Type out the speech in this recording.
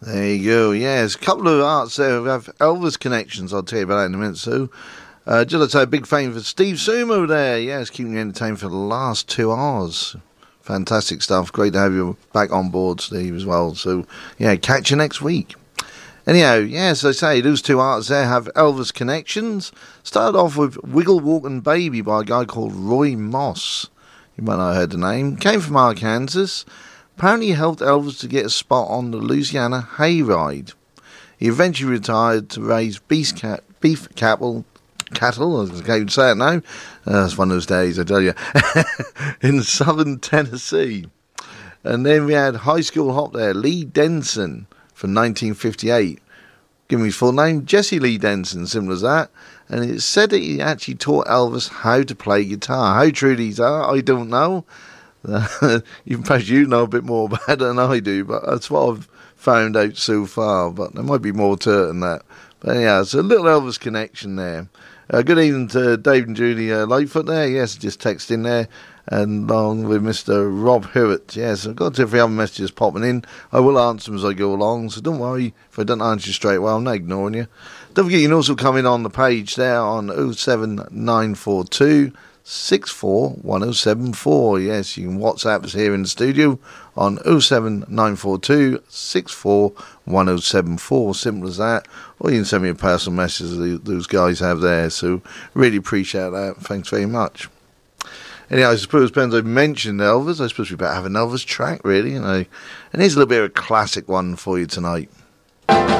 There you go. Yes, a couple of arts there who have Elvis connections. I'll tell you about that in a minute, Sue. Just to say a big thank you for Steve Sumo there. Yes, keeping you entertained for the last 2 hours. Fantastic stuff. Great to have you back on board, Steve, as well. So, yeah, catch you next week. Anyhow, yes, I say, those two artists there have Elvis connections. Started off with Wiggle Walkin' Baby by a guy called Roy Moss. You might not have heard the name. Came from Arkansas. Apparently helped Elvis to get a spot on the Louisiana Hayride. He eventually retired to raise beef cattle, I can't even say it now. It's one of those days, I tell you. In southern Tennessee. And then we had high school hop there, Lee Denson from 1958. Give me his full name, Jesse Lee Denson, simple as that. And it said that he actually taught Elvis how to play guitar. How true these are, I don't know. Perhaps you know a bit more about it than I do, but that's what I've found out so far. But there might be more to it than that. But yeah, it's a little Elvis connection there. Good evening to Dave and Julie Lightfoot there. Yes, just text in there. And along with Mr. Rob Hewitt. Yes, I've got 2 or 3 other messages popping in. I will answer them as I go along, so don't worry if I don't answer you straight away. I'm not ignoring you. Don't forget you can also come in on the page there on 07942 641074. Yes, you can WhatsApp us here in the studio on 07942 641074. Simple as that. Or you can send me a personal message that those guys have there. So really appreciate that. Thanks very much. Anyhow, I suppose, depends, I mentioned Elvis. I suppose we better have an Elvis track, really. And here's a little bit of a classic one for you tonight.